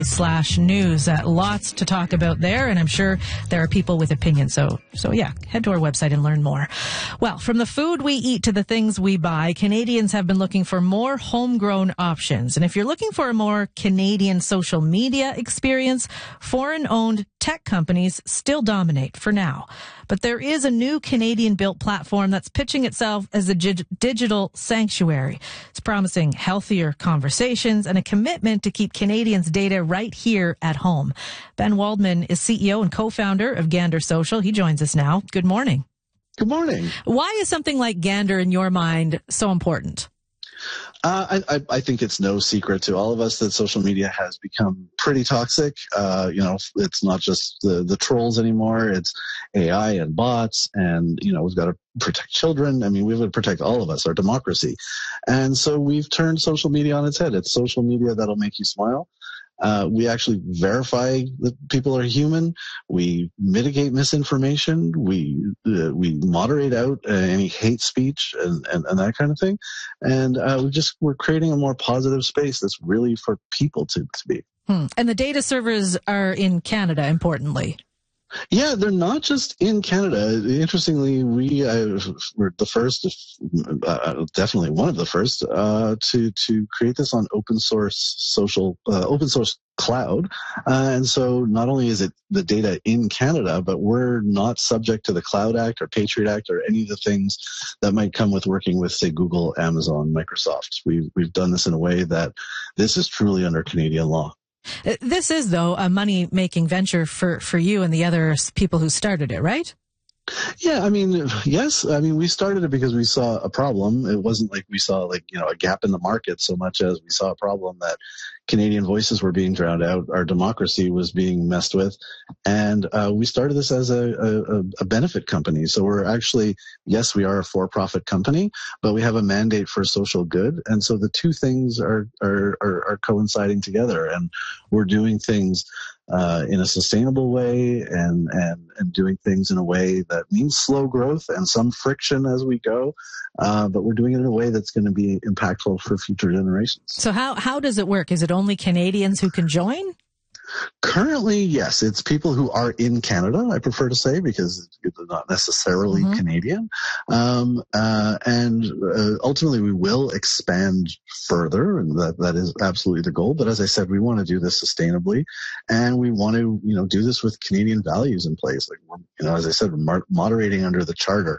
news. Lots to talk about there, and I'm sure there are people with opinions. So yeah, head to our website and learn more. Well, from the food we eat to the things we buy, Canadians have been looking for more homegrown options. And if you're looking for a more Canadian social media experience, foreign-owned tech companies still dominate for now. But there is a new Canadian-built platform that's pitching itself as a digital sanctuary. It's promising healthier conversations and a commitment to keep Canadians' data right here at home. Ben Waldman is CEO and co-founder of Gander Social. He joins us now. Good morning. Good morning. Why is something like Gander in your mind so important? I think it's no secret to all of us that social media has become pretty toxic. It's not just the trolls anymore. It's AI and bots, and, we've got to protect children. I mean, we've got to protect all of us, our democracy. And so we've turned social media on its head. It's social media that'll make you smile. We actually verify that people are human. We mitigate misinformation. We moderate out any hate speech and that kind of thing. And we're creating a more positive space that's really for people to be. And the data servers are in Canada, importantly. Yeah, they're not just in Canada. Interestingly, we were the first, definitely one of the first, to create this on open source cloud. And so not only is it the data in Canada, but we're not subject to the Cloud Act or Patriot Act or any of the things that might come with working with, say, Google, Amazon, Microsoft. We've done this in a way that this is truly under Canadian law. This is, though, a money-making venture for you and the other people who started it, right? Yeah, yes. We started it because we saw a problem. It wasn't like we saw a gap in the market so much as we saw a problem that Canadian voices were being drowned out. Our democracy was being messed with. And we started this as a benefit company. So we're actually, yes, we are a for-profit company, but we have a mandate for social good. And so the two things are coinciding together. And we're doing things in a sustainable way and doing things in a way that means slow growth and some friction as we go. But we're doing it in a way that's going to be impactful for future generations. So how does it work? Is it only Canadians who can join? Currently, yes. It's people who are in Canada, I prefer to say, because they're not necessarily Canadian. And ultimately, we will expand further, and that is absolutely the goal. But as I said, we want to do this sustainably, and we want to, do this with Canadian values in place. As I said, we're moderating under the charter.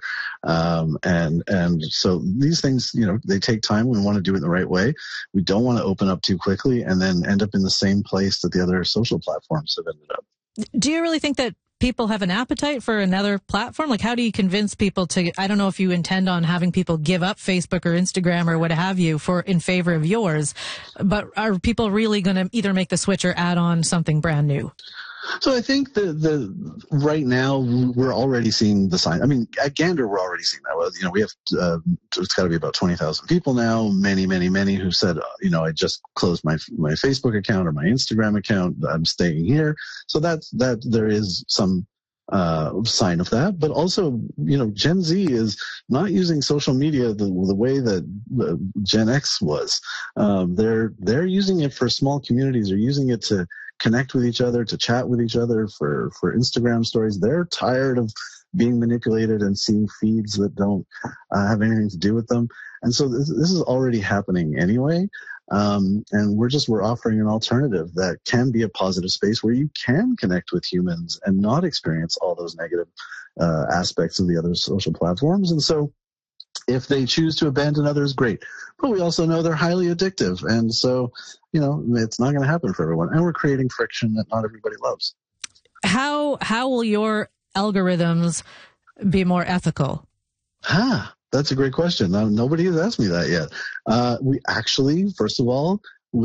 And so these things, they take time. We want to do it the right way. We don't want to open up too quickly and then end up in the same place that the other social platforms have ended up. Do you really think that people have an appetite for another platform? Like, how do you convince people to, I don't know if you intend on having people give up Facebook or Instagram or what have you in favor of yours, but are people really going to either make the switch or add on something brand new? So I think right now we're already seeing the sign. At Gander we're already seeing that. We have it's got to be about 20,000 people now. Many who said, I just closed my Facebook account or my Instagram account. I'm staying here. So that there is some sign of that. But also, Gen Z is not using social media the way that Gen X was. They're using it for small communities. They're using it to connect with each other, to chat with each other, for Instagram stories. They're tired of being manipulated and seeing feeds that don't have anything to do with them. And so this is already happening anyway. And we're offering an alternative that can be a positive space where you can connect with humans and not experience all those negative aspects of the other social platforms. And so if they choose to abandon others, great. But we also know they're highly addictive. And so, it's not going to happen for everyone. And we're creating friction that not everybody loves. How will your algorithms be more ethical? That's a great question. Nobody has asked me that yet. We actually, first of all,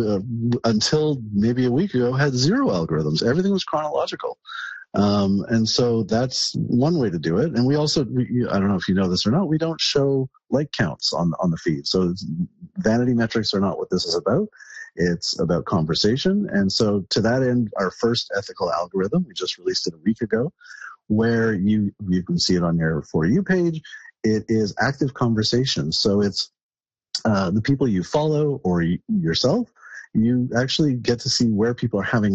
until maybe a week ago, had zero algorithms. Everything was chronological. And so that's one way to do it. And we also, I don't know if you know this or not, we don't show like counts on the feed. So vanity metrics are not what this is about. It's about conversation. And so to that end, our first ethical algorithm, we just released it a week ago, where you can see it on your For You page. It is active conversation. So it's the people you follow or yourself, you actually get to see where people are having